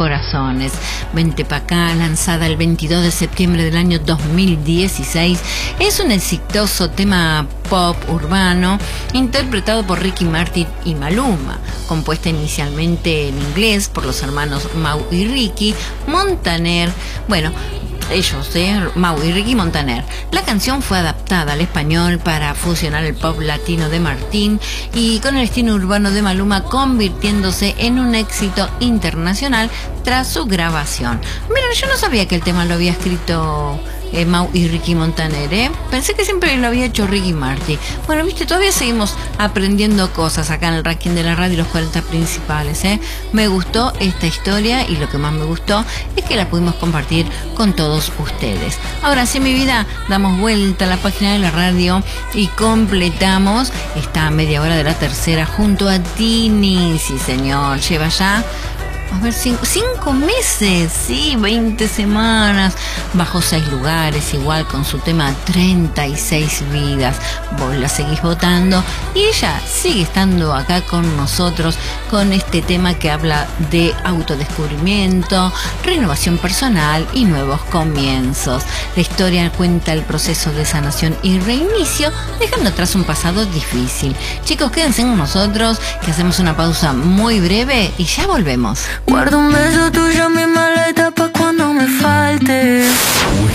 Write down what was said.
corazones. Vente pa' acá, lanzada el 22 de septiembre del año 2016, es un exitoso tema pop urbano interpretado por Ricky Martin y Maluma, compuesta inicialmente en inglés por los hermanos Mau y Ricky Montaner. Bueno, ellos, Mau y Ricky Montaner. La canción fue adaptada al español para fusionar el pop latino de Martín y con el estilo urbano de Maluma, convirtiéndose en un éxito internacional tras su grabación. Mira, yo no sabía que el tema lo había escrito Mau y Ricky Montaner, Pensé que siempre lo había hecho Ricky Martin. Bueno, viste, todavía seguimos aprendiendo cosas acá en el ranking de la radio, los 40 principales, Me gustó esta historia y lo que más me gustó es que la pudimos compartir con todos ustedes. Ahora sí, mi vida, damos vuelta a la página de la radio y completamos esta media hora de la tercera junto a Tini. Sí, señor, lleva ya... A ver, 5 meses, sí, 20 semanas, bajo 6 lugares, igual con su tema 36 vidas. Vos la seguís votando y ella sigue estando acá con nosotros con este tema que habla de autodescubrimiento, renovación personal y nuevos comienzos. La historia cuenta el proceso de sanación y reinicio, dejando atrás un pasado difícil. Chicos, quédense con nosotros, que hacemos una pausa muy breve y ya volvemos. Guardo un beso tuyo en mi maleta pa' cuando me falte.